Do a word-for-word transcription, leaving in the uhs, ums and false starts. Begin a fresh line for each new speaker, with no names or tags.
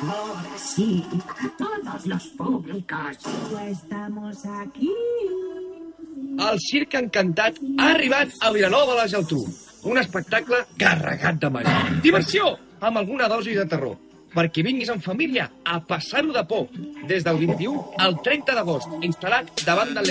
Ahora sí, todos los públicos.
Ya estamos aquí.
El Circ Encantat ha arribat a Vilanova de la Geltrú. Un espectacle carregat de màgia. Diversió, amb alguna dosi de terror. Perquè vinguis en família a passar-ho de por. Des del vint-i-u al trenta d'agost, instal·lat davant del